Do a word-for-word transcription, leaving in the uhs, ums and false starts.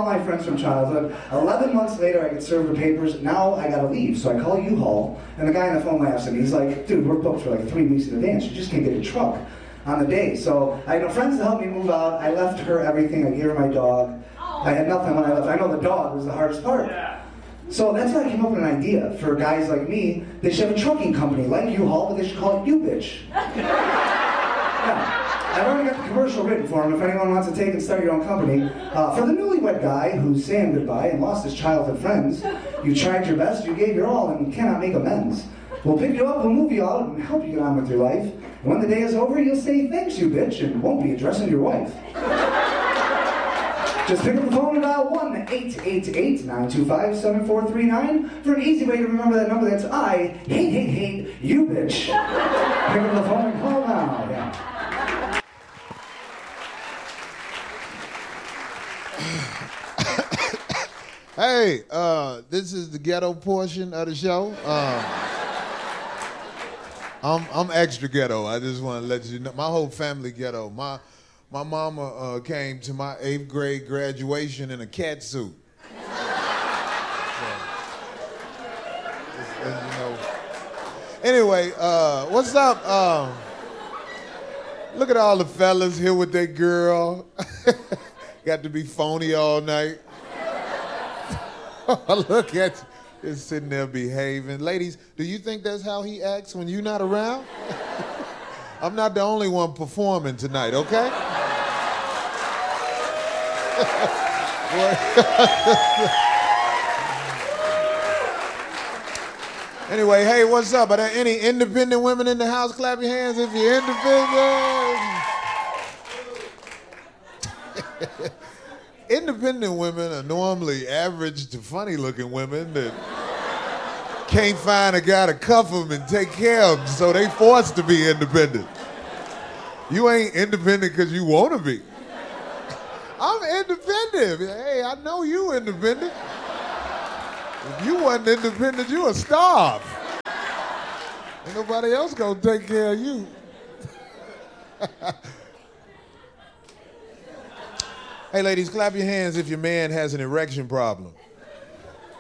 my friends from childhood. Eleven months later, I get served the papers. Now I gotta leave, so I call U-Haul, and the guy on the phone laughs at me. He's like, dude, we're booked for like three weeks in advance. You just can't get a truck on the day. So I had no friends to help me move out. I left her everything. I gave her my dog. I had nothing when I left. I know the dog was the hardest part. So that's why I came up with an idea for guys like me. They should have a trucking company like U-Haul, but they should call it U-Bitch. Yeah. I've already got the commercial written for him if anyone wants to take and start your own company. Uh, for the newlywed guy who's saying goodbye and lost his childhood friends, you tried your best, you gave your all, and you cannot make amends. We'll pick you up, we'll move you out, and help you get on with your life. And when the day is over, you'll say, thanks, you bitch, and won't be addressing your wife. Just pick up the phone and dial one eight eight eight, nine two five, seven four three nine for an easy way to remember that number. That's I hate, hate, hate, you bitch. Pick up the phone and call now. Yeah. Hey, uh, this is the ghetto portion of the show. Uh, I'm I'm extra ghetto. I just want to let you know. My whole family ghetto. My my mama uh, came to my eighth grade graduation in a cat suit. So, just, uh, you know. Anyway, uh, what's up? Uh, look at all the fellas here with their girl. Got to be phony all night. Look at you, just sitting there behaving. Ladies, do you think that's how he acts when you're not around? I'm not the only one performing tonight, okay? Anyway, hey, what's up? Are there any independent women in the house? Clap your hands if you're independent. Independent women are normally average to funny-looking women that can't find a guy to cuff them and take care of them, so they forced to be independent. You ain't independent because you want to be. I'm independent. Hey, I know you independent. If you wasn't independent, you would starve. Ain't nobody else gonna take care of you. Hey, ladies, clap your hands if your man has an erection problem.